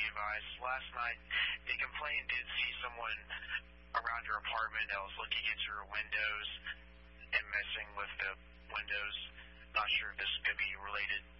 advised. Last night, the complainant did see someone around her apartment that was looking into her windows and messing with the windows. Not sure if this could be related